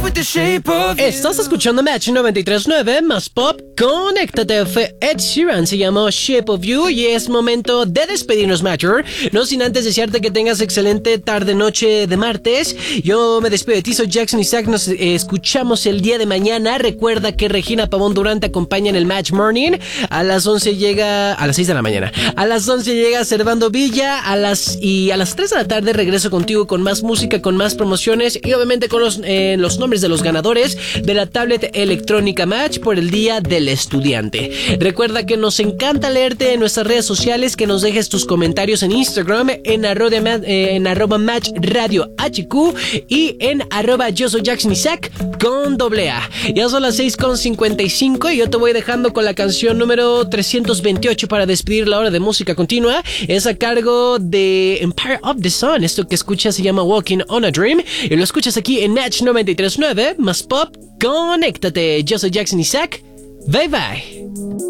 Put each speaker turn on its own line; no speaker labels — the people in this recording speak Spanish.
Estás escuchando Match 93.9 más pop. Conéctate, fue Ed Sheeran, se llamó Shape of You y es momento de despedirnos, Matcher. No sin antes desearte que tengas excelente tarde-noche de martes. Yo me despido de ti, soy Jackson Isaac. Nos escuchamos el día de mañana. Recuerda que Regina Pavón Durán te acompaña en el Match Morning. A las 11 llega... A las 6 de la mañana. A las 11 llega Servando Villa. A las 3 de la tarde regreso contigo con más música, con más promociones y obviamente con los nombres de los ganadores de la tablet electrónica Match por el Día del Estudiante. Recuerda que nos encanta leerte en nuestras redes sociales, que nos dejes tus comentarios en Instagram en arroba Match Radio HQ y en arroba yo soy Jackson Isaac con AA. Ya son las 6:55 y yo te voy dejando con la canción número 328 para despedir la hora de música continua. Es a cargo de Empire of the Sun. Esto que escuchas se llama Walking on a Dream y lo escuchas aquí en Match 93.9 más pop. Conéctate. Yo soy Jackson Isaac. Bye bye.